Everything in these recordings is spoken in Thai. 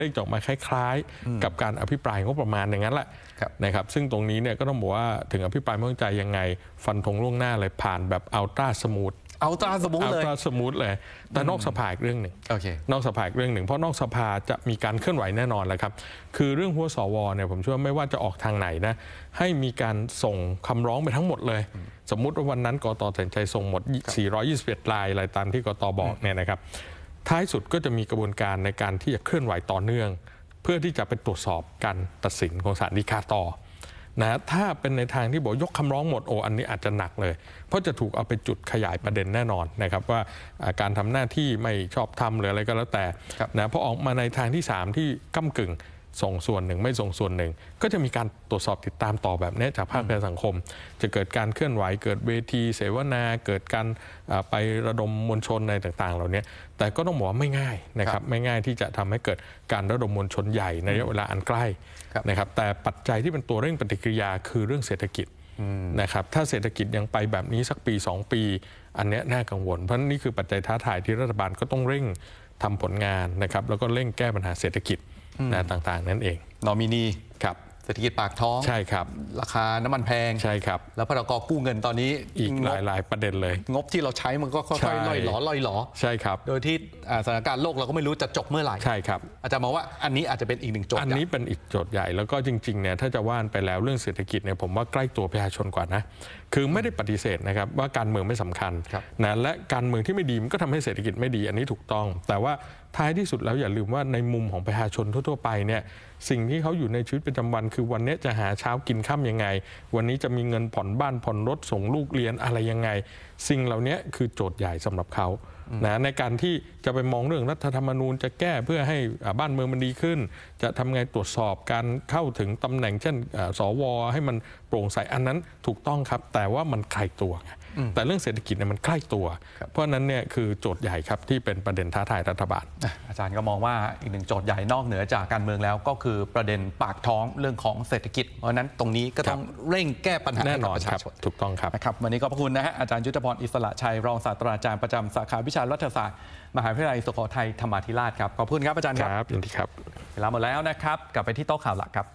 ได้ออกมาคล้ายๆกับการอภิปรายงบประมาณอย่างนั้นแหละนะครับซึ่งตรงนี้เนี่ยก็ต้องบอกว่าถึงอภิปรายไม่ไว้วางใจยังไงฟันธงล่วงหน้าเลยผ่านแบบอัลตร้าสมูทเลยแต่นอกสภาอีกเรื่องหนึ่งนอกสภาอีกเรื่องหนึ่งเพราะนอกสภาจะมีการเคลื่อนไหวแน่นอนแหละครับคือเรื่องหัวสวเนี่ยผมเชื่อไม่ว่าจะออกทางไหนนะให้มีการส่งคำร้องไปทั้งหมดเลยสมมุติว่าวันนั้นกต.ตัดสินใจส่งหมด421รายอะไรตามที่กต.บอกเนี่ยนะครับท้ายสุดก็จะมีกระบวนการในการที่จะเคลื่อนไหวต่อเนื่องเพื่อที่จะไปตรวจสอบการตัดสินของศาลฎีกาต่อนะถ้าเป็นในทางที่บอกยกคำร้องหมดอันนี้อาจจะหนักเลยเพราะจะถูกเอาไปจุดขยายประเด็นแน่นอนนะครับว่าการทำหน้าที่ไม่ชอบธรรมหรืออะไรก็แล้วแต่นะพอออกมาในทางที่3ที่ก้ำกึ่งส่งส่วนหนึ่งไม่ส่งส่วนหนึ่งก็จะมีการตรวจสอบติดตามต่อแบบนี้จากภาคประชาสังคมจะเกิดการเคลื่อนไหวเกิดเวทีเสวนาเกิดการไประดมมวลชนอะไรต่างๆเหล่านี้แต่ก็ต้องบอกว่าไม่ง่ายนะครับไม่ง่ายที่จะทำให้เกิดการระดมมวลชนใหญ่ในระยะเวลาอันใกล้นะครับแต่ปัจจัยที่เป็นตัวเร่งปฏิกิริยาคือเรื่องเศรษฐกิจนะครับถ้าเศรษฐกิจยังไปแบบนี้สักปี2ปีอันนี้น่ากังวลเพราะนี่คือปัจจัยท้าทายที่รัฐบาลก็ต้องเร่งทำผลงานนะครับแล้วก็เร่งแก้ปัญหาเศรษฐกิจต่างๆนั่นเองนอมินีครับเศรษฐกิจปากท้องใช่ครับราคาน้ำมันแพงใช่ครับแล้วพรก.กู้เงินตอนนี้อีกหลายประเด็นเลยงบที่เราใช้มันก็ค่อยๆล่อยหลอใช่ครับโดยที่สถานการณ์โลกเราก็ไม่รู้จะจบเมื่อไหร่ใช่ครับอาจารย์มองว่าอันนี้อาจจะเป็นอีกหนึ่งโจทย์อันนี้เป็นอีกโจทย์ใหญ่แล้วก็จริงๆเนี่ยถ้าจะว่านไปแล้วเรื่องเศรษฐกิจเนี่ยผมว่าใกล้ตัวประชาชนกว่านะคือไม่ได้ปฏิเสธนะครับว่าการเมืองไม่สำคัญนะและการเมืองที่ไม่ดีมันก็ทำให้เศรษฐกิจไม่ดีอันนี้ถูกต้องแต่ว่าท้ายที่สุดแล้วอย่าลืมว่าในมุมของประชาชนทั่วๆไปเนี่ยสิ่งที่เขาอยู่ในชีวิตประจำวันคือวันนี้จะหาเช้ากินค่ำยังไงวันนี้จะมีเงินผ่อนบ้านผ่อนรถส่งลูกเรียนอะไรยังไงสิ่งเหล่านี้คือโจทย์ใหญ่สำหรับเขานะในการที่จะไปมองเรื่องรัฐธรรมนูญจะแก้เพื่อให้บ้านเมืองมันดีขึ้นจะทำไงตรวจสอบการเข้าถึงตำแหน่งเช่นสวให้มันโปร่งใสอันนั้นถูกต้องครับแต่ว่ามันไกลตัวแต่เรื่องเศรษฐกิจเนี่ยมันใกล้ตัวเพราะนั้นเนี่ยคือโจทย์ใหญ่ครับที่เป็นประเด็นท้าทายรัฐบาลอาจารย์ก็มองว่าอีกหนึ่งโจทย์ใหญ่นอกเหนือจากการเมืองแล้วก็คือประเด็นปากท้องเรื่องของเศรษฐกิจเพราะนั้นตรงนี้ก็ต้องเร่งแก้ปัญหาให้กับประชาชนถูกต้องครับนะครับวันนี้ก็ขอบคุณนะฮะอาจารย์ยุทธพรอิสระชัยรองศาสตราจารย์ประจำสาขาวิชารัฐศาสตร์มหาวิทยาลัยสุโขทัยธรรมาธิราชครับขอบคุณครับอาจารย์ครับยินดีครับเวลาหมดแล้วนะครับกลับไปที่โต๊ะข่าวหลักครับ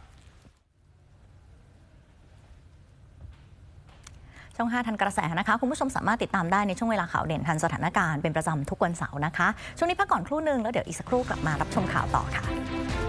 ช่อง 5 ทันกระแสนะคะคุณผู้ชมสามารถติดตามได้ในช่วงเวลาข่าวเด่นทันสถานการณ์เป็นประจำทุกวันเสาร์นะคะช่วงนี้พักก่อนครู่นึงแล้วเดี๋ยวอีกสักครู่กลับมารับชมข่าวต่อค่ะ